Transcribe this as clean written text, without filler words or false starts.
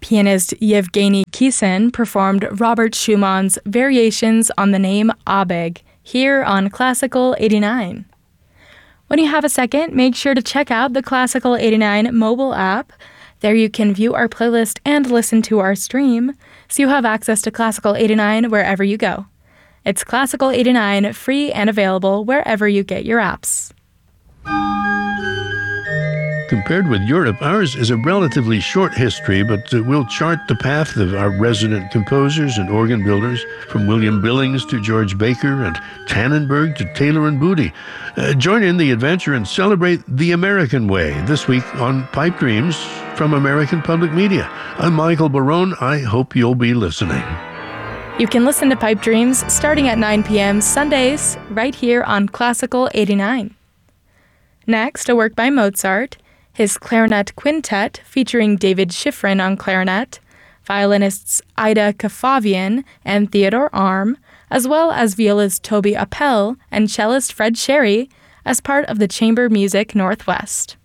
pianist Yevgeny Kissin performed Robert Schumann's Variations on the name Abegg here on Classical 89. When you have a second, make sure to check out the Classical 89 mobile app. There you can view our playlist and listen to our stream, so you have access to Classical 89 wherever you go. It's Classical 89, free and available wherever you get your apps. Compared with Europe, ours is a relatively short history, but we'll chart the path of our resident composers and organ builders, from William Billings to George Baker and Tannenberg to Taylor and Booty. Join in the adventure and celebrate the American way this week on Pipe Dreams from American Public Media. I'm Michael Barone. I hope you'll be listening. You can listen to Pipe Dreams starting at 9 p.m. Sundays right here on Classical 89. Next, a work by Mozart, his Clarinet Quintet featuring David Schifrin on clarinet, violinists Ida Kafavian and Theodore Arm, as well as violist Toby Appel and cellist Fred Sherry as part of the Chamber Music Northwest.